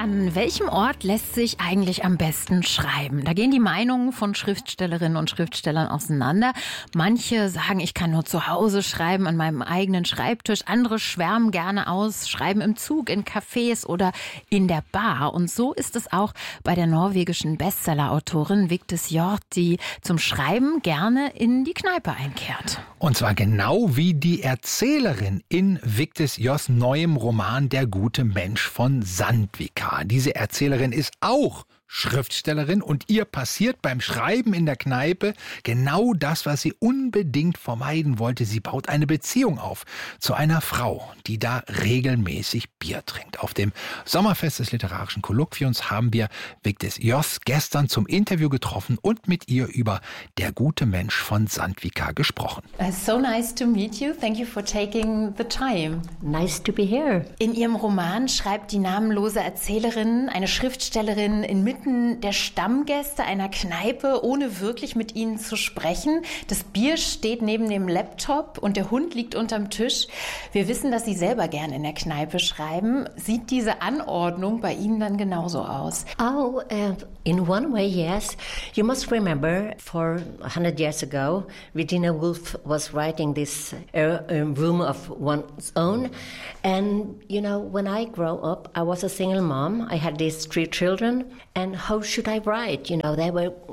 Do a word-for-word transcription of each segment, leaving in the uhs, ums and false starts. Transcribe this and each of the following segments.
An welchem Ort lässt sich eigentlich am besten schreiben? Da gehen die Meinungen von Schriftstellerinnen und Schriftstellern auseinander. Manche sagen, ich kann nur zu Hause schreiben, an meinem eigenen Schreibtisch. Andere schwärmen gerne aus, schreiben im Zug, in Cafés oder in der Bar. Und so ist es auch bei der norwegischen Bestsellerautorin Vigdis Hjorth, die zum Schreiben gerne in die Kneipe einkehrt. Und zwar genau wie die Erzählerin in Vigdis Hjorths neuem Roman Der gute Mensch von Sandvika. Diese Erzählerin ist auch Schriftstellerin und ihr passiert beim Schreiben in der Kneipe genau das, was sie unbedingt vermeiden wollte. Sie baut eine Beziehung auf zu einer Frau, die da regelmäßig Bier trinkt. Auf dem Sommerfest des Literarischen Kolloquiums haben wir Vigdis Hjorth gestern zum Interview getroffen und mit ihr über Der gute Mensch von Sandvika gesprochen. Uh, so nice to meet you. Thank you for taking the time. Nice to be here. In ihrem Roman schreibt die namenlose Erzählerin, eine Schriftstellerin inmitten der Stammgäste einer Kneipe, ohne wirklich mit ihnen zu sprechen. Das Bier steht neben dem Laptop und der Hund liegt unterm Tisch. Wir wissen, dass Sie selber gern in der Kneipe schreiben. Sieht diese Anordnung bei Ihnen dann genauso aus? Oh, uh, in one way, yes. You must remember, for a hundred years ago, Virginia Woolf was writing this uh, um, room of one's own. And, you know, when I grew up, I was a single mom. I had these three children. And how should I write? You know, they were...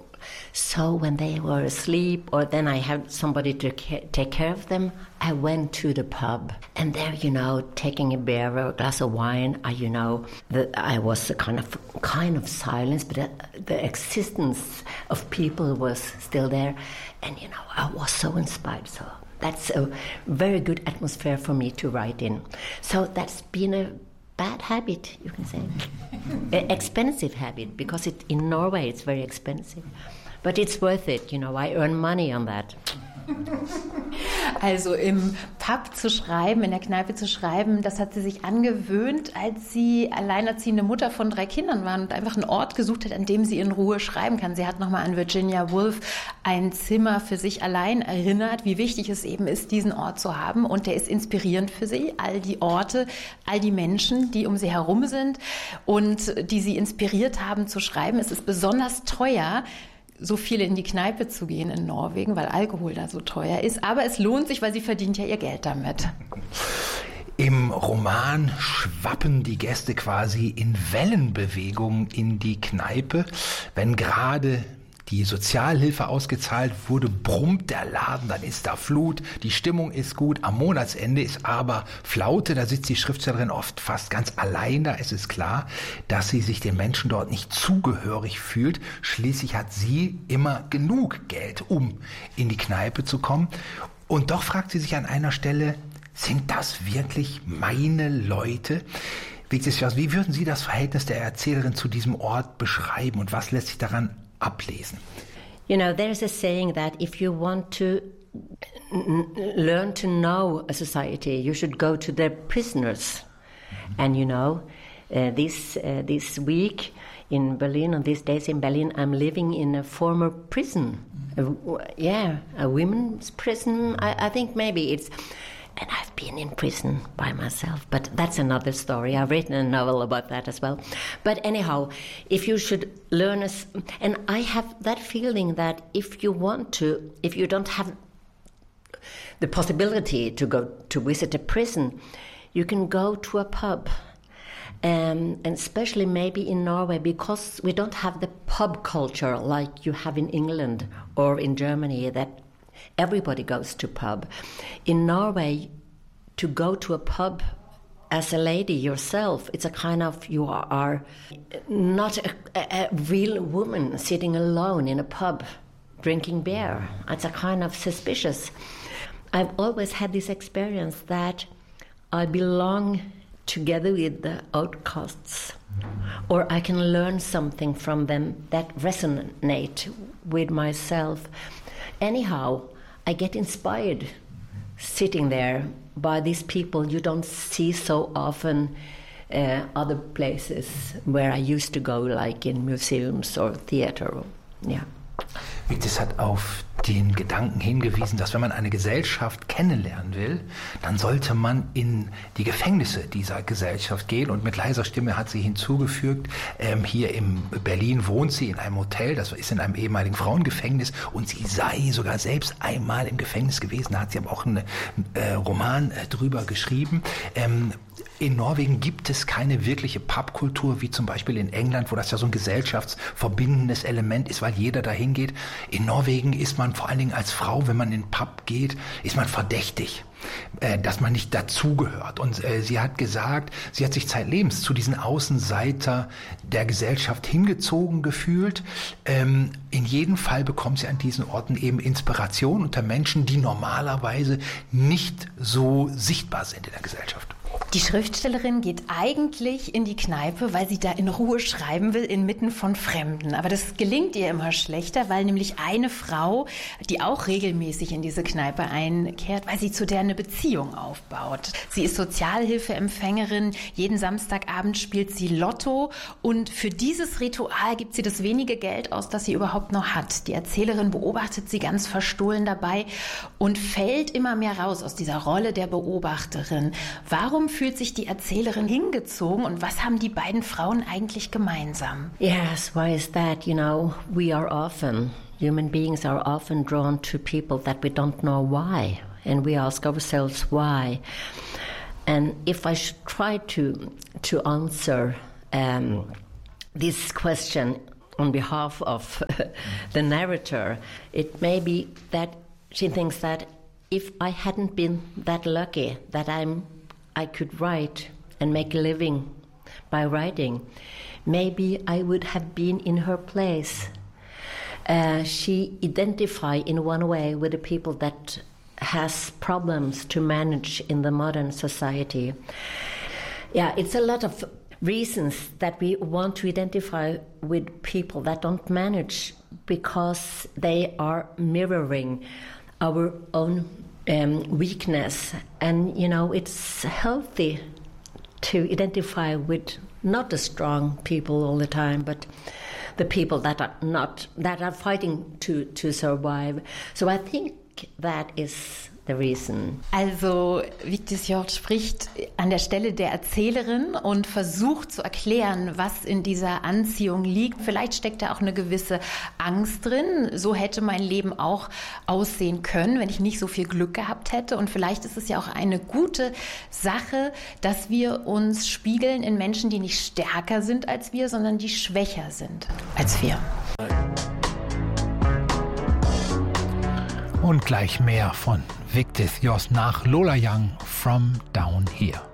So when they were asleep, or then I had somebody to ca- take care of them, I went to the pub. And there, you know, taking a beer or a glass of wine, I, you know, the, I was a kind of kind of silence, but the, the existence of people was still there. And, you know, I was so inspired. So that's a very good atmosphere for me to write in. So that's been a bad habit, you can say. Expensive habit, because it, in Norway it's very expensive. But it's worth it, you know, I earn money on that. Also im Pub zu schreiben, in der Kneipe zu schreiben, das hat sie sich angewöhnt, als sie alleinerziehende Mutter von drei Kindern war und einfach einen Ort gesucht hat, an dem sie in Ruhe schreiben kann. Sie hat nochmal an Virginia Woolf ein Zimmer für sich allein erinnert, wie wichtig es eben ist, diesen Ort zu haben. Und der ist inspirierend für sie, all die Orte, all die Menschen, die um sie herum sind und die sie inspiriert haben zu schreiben. Es ist besonders teuer, so viele in die Kneipe zu gehen in Norwegen, weil Alkohol da so teuer ist. Aber es lohnt sich, weil sie verdient ja ihr Geld damit. Im Roman schwappen die Gäste quasi in Wellenbewegung in die Kneipe. Wenn gerade die Sozialhilfe ausgezahlt wurde, brummt der Laden, dann ist da Flut, die Stimmung ist gut. Am Monatsende ist aber Flaute, da sitzt die Schriftstellerin oft fast ganz allein da. Es ist klar, dass sie sich den Menschen dort nicht zugehörig fühlt. Schließlich hat sie immer genug Geld, um in die Kneipe zu kommen. Und doch fragt sie sich an einer Stelle, sind das wirklich meine Leute? Vigdis Hjorth, wie würden Sie das Verhältnis der Erzählerin zu diesem Ort beschreiben und was lässt sich daran ablesen? You know, there's a saying that if you want to n- learn to know a society, you should go to their prisoners. Mm-hmm. And you know, uh, this uh, this week in Berlin, on these days in Berlin, I'm living in a former prison. Mm-hmm. a, yeah, a women's prison. I, I think maybe it's... And I've been in prison by myself, but that's another story. I've written a novel about that as well. But anyhow, if you should learn us, and I have that feeling that if you want to, if you don't have the possibility to go to visit a prison, you can go to a pub. Um, and especially maybe in Norway, because we don't have the pub culture like you have in England or in Germany, that everybody goes to pub. In Norway, to go to a pub as a lady yourself, it's a kind of, you are not a, a real woman sitting alone in a pub drinking beer. It's a kind of suspicious. I've always had this experience that I belong together with the outcasts, or I can learn something from them that resonate with myself. Anyhow, I get inspired sitting there by these people you don't see so often uh, other places where I used to go, like in museums or theater. Yeah. Vigdis hat auf den Gedanken hingewiesen, dass wenn man eine Gesellschaft kennenlernen will, dann sollte man in die Gefängnisse dieser Gesellschaft gehen. Und mit leiser Stimme hat sie hinzugefügt, ähm, hier in Berlin wohnt sie in einem Hotel, das ist in einem ehemaligen Frauengefängnis, und sie sei sogar selbst einmal im Gefängnis gewesen. Da hat sie aber auch einen äh, Roman äh, drüber geschrieben. Ähm, In Norwegen gibt es keine wirkliche Pubkultur, wie zum Beispiel in England, wo das ja so ein gesellschaftsverbindendes Element ist, weil jeder dahin geht. In Norwegen ist man vor allen Dingen als Frau, wenn man in den Pub geht, ist man verdächtig, äh, dass man nicht dazugehört. Und äh, sie hat gesagt, sie hat sich zeitlebens zu diesen Außenseiter der Gesellschaft hingezogen gefühlt. Ähm, in jedem Fall bekommt sie an diesen Orten eben Inspiration unter Menschen, die normalerweise nicht so sichtbar sind in der Gesellschaft. Die Schriftstellerin geht eigentlich in die Kneipe, weil sie da in Ruhe schreiben will, inmitten von Fremden. Aber das gelingt ihr immer schlechter, weil nämlich eine Frau, die auch regelmäßig in diese Kneipe einkehrt, weil sie zu der eine Beziehung aufbaut. Sie ist Sozialhilfeempfängerin, jeden Samstagabend spielt sie Lotto und für dieses Ritual gibt sie das wenige Geld aus, das sie überhaupt noch hat. Die Erzählerin beobachtet sie ganz verstohlen dabei und fällt immer mehr raus aus dieser Rolle der Beobachterin. Warum fühlt sich die Erzählerin hingezogen und was haben die beiden Frauen eigentlich gemeinsam? Yes, why is that? You know, we are often, human beings are often drawn to people that we don't know why. And we ask ourselves why. And if I should try to, to answer um, this question on behalf of the narrator, it may be that she thinks that if I hadn't been that lucky that I'm I could write and make a living by writing, maybe I would have been in her place. Uh, she identifies in one way with the people that has problems to manage in the modern society. Yeah, it's a lot of reasons that we want to identify with people that don't manage because they are mirroring our own Um, weakness, and you know it's healthy to identify with not the strong people all the time, but the people that are not that are fighting to to survive. So I think that is the reason. Also Vigdis Hjorth spricht an der Stelle der Erzählerin und versucht zu erklären, was in dieser Anziehung liegt. Vielleicht steckt da auch eine gewisse Angst drin. So hätte mein Leben auch aussehen können, wenn ich nicht so viel Glück gehabt hätte. Und vielleicht ist es ja auch eine gute Sache, dass wir uns spiegeln in Menschen, die nicht stärker sind als wir, sondern die schwächer sind als wir. Und gleich mehr von Vigdis Hjorth nach Lola Young, From Down Here.